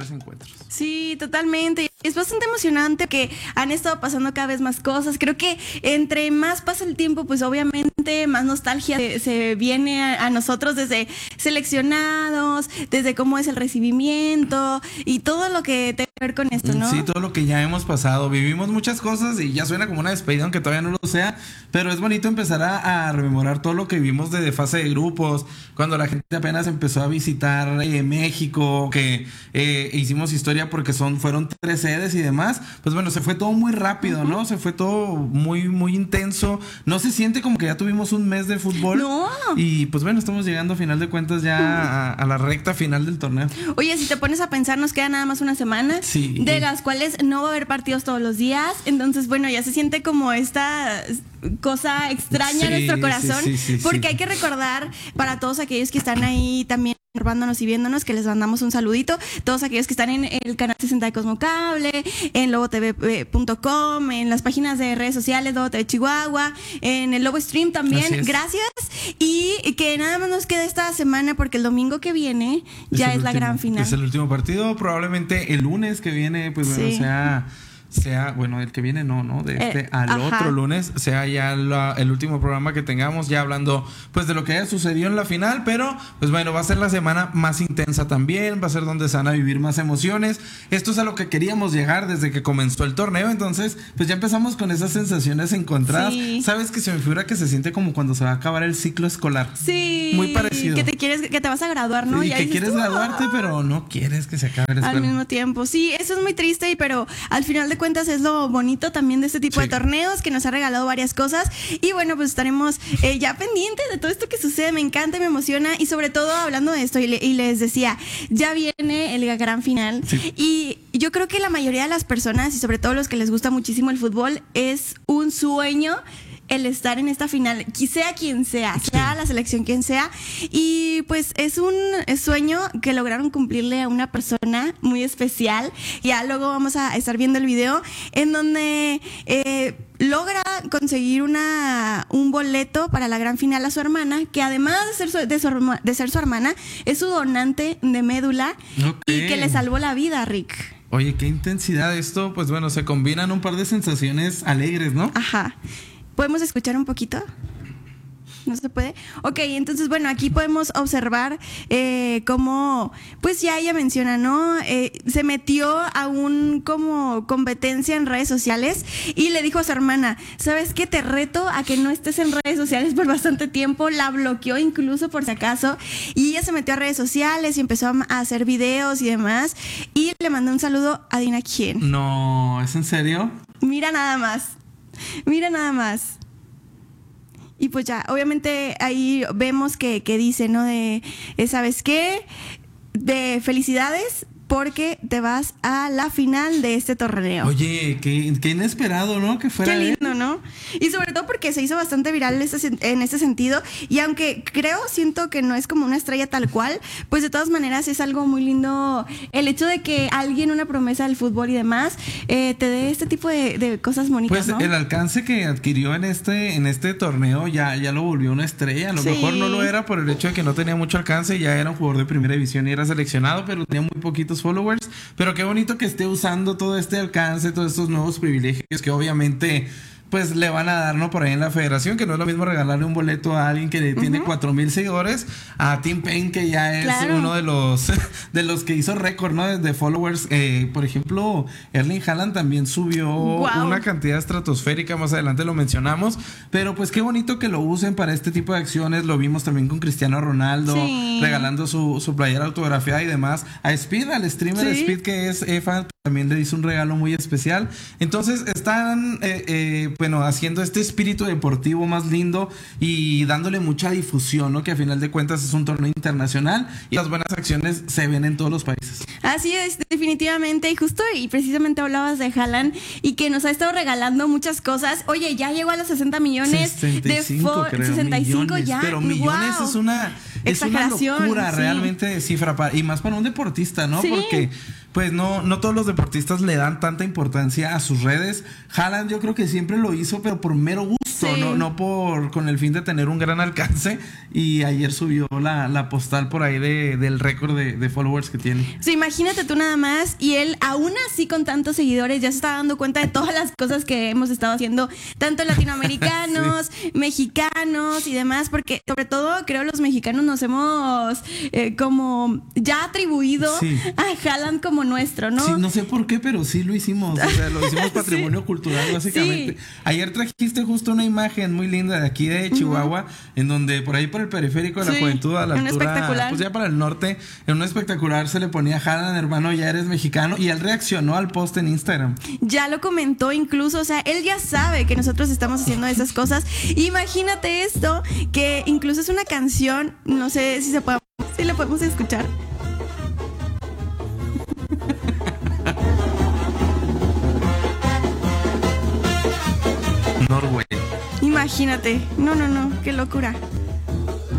mejores encuentros. Sí, totalmente. Es bastante emocionante que han estado pasando cada vez más cosas. Creo que entre más pasa el tiempo, pues obviamente más nostalgia se viene a nosotros desde seleccionados, desde cómo es el recibimiento y todo lo que tiene que ver con esto, ¿no? Sí, todo lo que ya hemos pasado. Vivimos muchas cosas y ya suena como una despedida, aunque todavía no lo sea, pero es bonito empezar a rememorar todo lo que vivimos de fase de grupos, cuando la gente apenas empezó a visitar México, que hicimos historia porque fueron 3 sedes y demás. Pues bueno, se fue todo muy rápido, ¿no? Se fue todo muy, muy intenso. No se siente como que ya tuvimos un mes de fútbol. No. Y pues bueno, estamos llegando a final de cuentas ya a la recta final del torneo. Oye, si te pones a pensar, nos queda nada más una semana, sí, de las cuales no va a haber partidos todos los días. Entonces, bueno, ya se siente como esta cosa extraña en nuestro corazón, porque hay que recordar para todos aquellos que están ahí también observándonos y viéndonos, que les mandamos un saludito, todos aquellos que están en el canal 60 de Cosmocable, en lobotv.com, en las páginas de redes sociales, Lobo TV Chihuahua, en el Lobo Stream también, gracias, y que nada más nos queda esta semana porque el domingo que viene ya es la gran final. Es el último partido, probablemente el lunes que viene, pues bueno, sea, bueno, el que viene no, de este al otro lunes, sea ya el último programa que tengamos, ya hablando pues de lo que haya sucedido en la final, pero pues bueno, va a ser la semana más intensa también, va a ser donde se van a vivir más emociones. Esto es a lo que queríamos llegar desde que comenzó el torneo, entonces pues ya empezamos con esas sensaciones encontradas. Sabes que se me figura que se siente como cuando se va a acabar el ciclo escolar. Sí. Muy parecido. Que te vas a graduar, ¿no? Sí, y que quieres graduarte, pero no quieres que se acabe la escuela. Al mismo tiempo, sí, eso es muy triste, pero al final de cuentas es lo bonito también de este tipo de torneos, que nos ha regalado varias cosas. Y bueno, pues estaremos ya pendientes de todo esto que sucede. Me encanta, me emociona, y sobre todo hablando de esto, y les decía, ya viene el gran final, y yo creo que la mayoría de las personas, y sobre todo los que les gusta muchísimo el fútbol, es un sueño el estar en esta final, sea quien sea la selección quien sea, y pues es un sueño que lograron cumplirle a una persona muy especial. Ya luego vamos a estar viendo el video en donde logra conseguir un boleto para la gran final a su hermana, que además de ser su hermana, es su donante de médula, y que le salvó la vida, Rick. Oye, qué intensidad esto. Pues bueno, se combinan un par de sensaciones alegres, ¿no? Ajá. ¿Podemos escuchar un poquito? ¿No se puede? Ok, entonces, bueno, aquí podemos observar cómo, pues ya ella menciona, ¿no? Se metió a como competencia en redes sociales y le dijo a su hermana, ¿sabes qué? Te reto a que no estés en redes sociales por bastante tiempo. La bloqueó incluso por si acaso, y ella se metió a redes sociales y empezó a hacer videos y demás, y le mandó un saludo a Dina Quien. No, ¿es en serio? Mira nada más. Y pues ya, obviamente ahí vemos que dice, ¿no? ¿Sabes qué? De felicidades, porque te vas a la final de este torneo. Oye, qué inesperado, ¿no? Que fuera. Qué lindo, ¿no? Y sobre todo porque se hizo bastante viral en ese sentido. Y aunque siento que no es como una estrella tal cual, pues de todas maneras es algo muy lindo el hecho de que alguien, una promesa del fútbol y demás, te dé este tipo de cosas bonitas, pues, ¿no? El alcance que adquirió en este torneo ya lo volvió una estrella. A lo mejor no lo era por el hecho de que no tenía mucho alcance, ya era un jugador de primera división y era seleccionado, pero tenía muy poquitos followers. Pero qué bonito que esté usando todo este alcance, todos estos nuevos privilegios que obviamente pues le van a dar, ¿no? Por ahí en la federación, que no es lo mismo regalarle un boleto a alguien que tiene 4,000 seguidores, a Tim Payne, que ya es uno de los que hizo récord, ¿no? De followers. Por ejemplo, Erling Haaland también subió una cantidad estratosférica, más adelante lo mencionamos, pero pues qué bonito que lo usen para este tipo de acciones. Lo vimos también con Cristiano Ronaldo, regalando su playera autografiada y demás. A Speed, al streamer Speed, que es fan, también le hizo un regalo muy especial. Entonces están haciendo este espíritu deportivo más lindo y dándole mucha difusión, ¿no? Que a final de cuentas es un torneo internacional y las buenas acciones se ven en todos los países. Así es, definitivamente. Y precisamente hablabás de Haaland y que nos ha estado regalando muchas cosas. Oye, ya llegó a los 60 millones 65, de 65 millones, ya. Pero millones es una locura realmente de cifra, y más para un deportista, ¿no? Porque pues no todos los deportistas le dan tanta importancia a sus redes. Haaland yo creo que siempre lo hizo, pero por mero gusto. gusto, Sí. no con el fin de tener un gran alcance. Y ayer subió la postal por ahí del récord de followers que tiene. Sí, imagínate tú nada más, y él aún así con tantos seguidores ya se está dando cuenta de todas las cosas que hemos estado haciendo, tanto latinoamericanos, mexicanos y demás, porque sobre todo creo los mexicanos nos hemos como ya atribuido a Haaland como nuestro, ¿no? Sí, no sé por qué, pero sí lo hicimos, o sea, lo hicimos patrimonio cultural básicamente. Sí. Ayer trajiste justo una imagen muy linda de aquí de Chihuahua, en donde por ahí por el periférico de la Juventud, a la un altura, espectacular. pues ya para el norte, en un espectacular se le ponía Haaland, hermano, ya eres mexicano, y él reaccionó al post en Instagram. Ya lo comentó incluso, o sea, él ya sabe que nosotros estamos haciendo esas cosas. Imagínate esto, que incluso es una canción, no sé si si la podemos escuchar. Norway. Imagínate, no, qué locura.